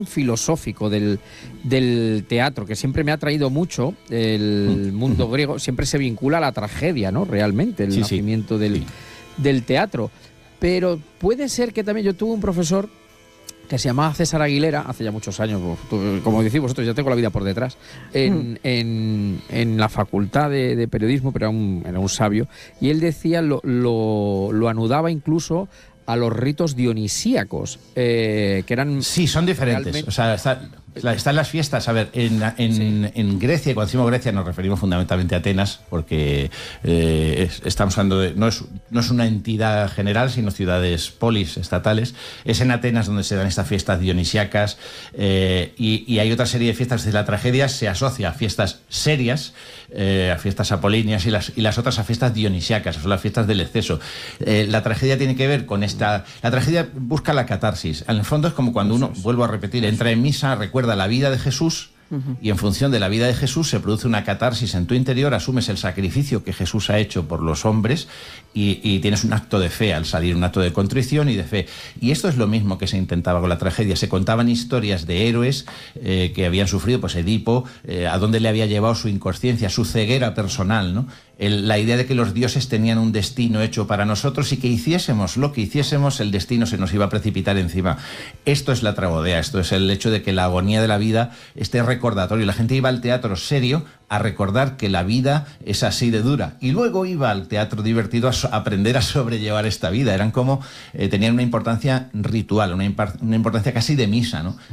filosófico del teatro, que siempre me ha atraído mucho el mundo griego, siempre se vincula a la tragedia, ¿no? Realmente, el nacimiento del teatro. Pero puede ser que también yo tuve un profesor que se llamaba César Aguilera, hace ya muchos años, como decís vosotros, ya tengo la vida por detrás, en la facultad de periodismo, pero era un sabio, y él decía, lo anudaba incluso a los ritos dionisíacos, que eran... Sí, son diferentes. Realmente... O sea, están las fiestas. A ver, en Grecia, cuando decimos Grecia nos referimos fundamentalmente a Atenas, porque estamos hablando de... No es una entidad general, sino ciudades polis estatales. Es en Atenas donde se dan estas fiestas dionisíacas, y hay otra serie de fiestas. De la tragedia se asocia a fiestas serias, a fiestas apolíneas, y las otras a fiestas dionisíacas, son las fiestas del exceso. La tragedia tiene que ver con esta... La tragedia busca la catarsis. En el fondo es como cuando uno, vuelvo a repetir, entra en misa, recuerda la vida de Jesús, y en función de la vida de Jesús se produce una catarsis en tu interior, asumes el sacrificio que Jesús ha hecho por los hombres y tienes un acto de fe al salir, un acto de contrición y de fe. Y esto es lo mismo que se intentaba con la tragedia. Se contaban historias de héroes que habían sufrido, pues Edipo, a dónde le había llevado su inconsciencia, su ceguera personal, ¿no? La idea de que los dioses tenían un destino hecho para nosotros y que hiciésemos lo que hiciésemos, el destino se nos iba a precipitar encima. Esto es la tragodea, esto es el hecho de que la agonía de la vida esté recordatorio. La gente iba al teatro serio a recordar que la vida es así de dura, y luego iba al teatro divertido a aprender a sobrellevar esta vida. Eran como, tenían una importancia ritual, una importancia casi de misa, ¿no?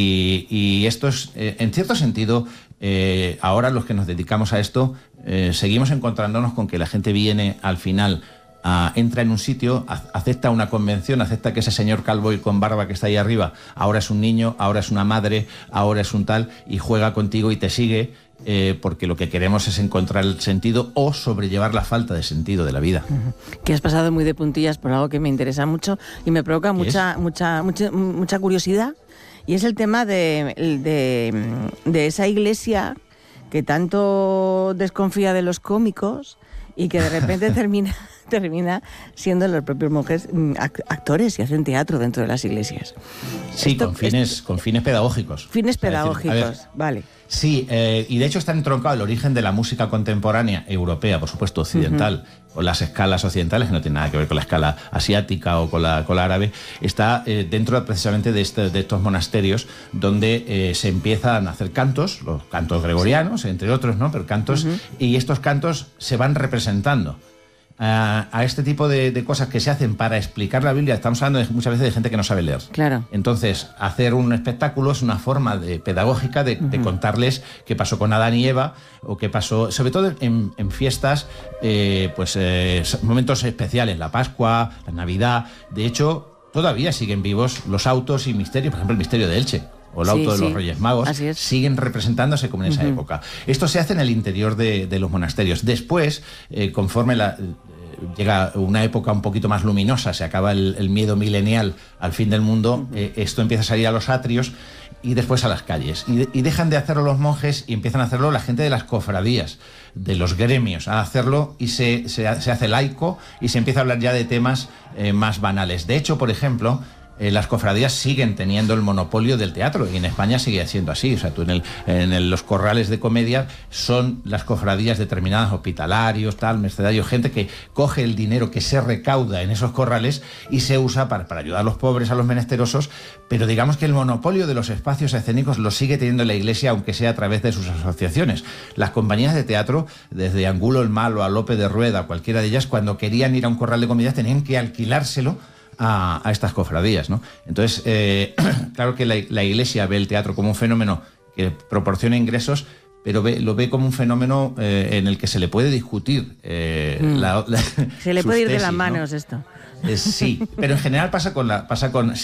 Y esto es, en cierto sentido, ahora los que nos dedicamos a esto, seguimos encontrándonos con que la gente viene al final, entra en un sitio, acepta una convención, acepta que ese señor calvo y con barba que está ahí arriba ahora es un niño, ahora es una madre, ahora es un tal, y juega contigo y te sigue, porque lo que queremos es encontrar el sentido o sobrellevar la falta de sentido de la vida. Que has pasado muy de puntillas por algo que me interesa mucho y me provoca mucha curiosidad, y es el tema de esa iglesia que tanto desconfía de los cómicos y que de repente termina siendo los propios monjes actores y hacen teatro dentro de las iglesias. Sí, con fines pedagógicos. Fines pedagógicos, vale. Sí, y de hecho está entroncado el origen de la música contemporánea europea, por supuesto occidental, con las escalas occidentales, que no tiene nada que ver con la escala asiática o con la árabe. Está dentro precisamente de estos monasterios donde se empiezan a hacer cantos, los cantos gregorianos, entre otros, ¿no? Pero cantos, y estos cantos se van representando. A este tipo de cosas que se hacen para explicar la Biblia. Estamos hablando muchas veces de gente que no sabe leer. Claro. Entonces, hacer un espectáculo es una forma pedagógica de contarles qué pasó con Adán y Eva, o qué pasó, sobre todo en fiestas, momentos especiales, la Pascua, la Navidad. De hecho, todavía siguen vivos los autos y misterios, por ejemplo, el misterio de Elche o el auto de los Reyes Magos, siguen representándose como en esa época. Esto se hace en el interior de los monasterios. Después, conforme llega una época un poquito más luminosa, se acaba el miedo milenial al fin del mundo, esto empieza a salir a los atrios y después a las calles. Y dejan de hacerlo los monjes y empiezan a hacerlo la gente de las cofradías, de los gremios, a hacerlo, y se hace laico y se empieza a hablar ya de temas más banales. De hecho, por ejemplo, las cofradías siguen teniendo el monopolio del teatro, y en España sigue siendo así. O sea, tú los corrales de comedia son las cofradías determinadas, hospitalarios, mercedarios, gente que coge el dinero que se recauda en esos corrales y se usa para ayudar a los pobres, a los menesterosos, pero digamos que el monopolio de los espacios escénicos lo sigue teniendo la Iglesia, aunque sea a través de sus asociaciones. Las compañías de teatro, desde Angulo el Malo a Lope de Rueda, cualquiera de ellas, cuando querían ir a un corral de comedias tenían que alquilárselo a estas cofradías, ¿no? Entonces, claro que la Iglesia ve el teatro como un fenómeno que proporciona ingresos, pero lo ve como un fenómeno en el que se le puede discutir. Se le puede ir de las manos, ¿no? Esto. Sí, pero en general pasa con la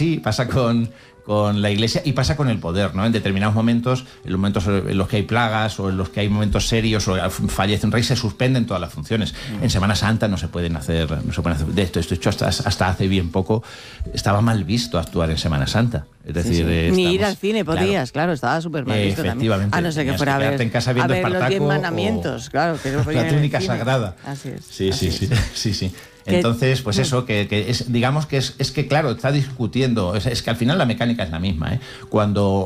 Iglesia y pasa con el poder, ¿no? En determinados momentos, en los momentos en los que hay plagas o en los que hay momentos serios o fallece un rey, se suspenden todas las funciones. En Semana Santa no se pueden hacer de esto. Esto hecho hasta hace bien poco estaba mal visto actuar en Semana Santa. Es decir, ni ir al cine podías, claro, estaba súper mal visto efectivamente, también. A no ser que fuera a ver en casa viendo los 10 mandamientos, claro, que no la túnica sagrada. Así es. Sí. Entonces, pues eso, que es, digamos que es que, claro, está discutiendo, es que al final la mecánica es la misma, ¿eh? Cuando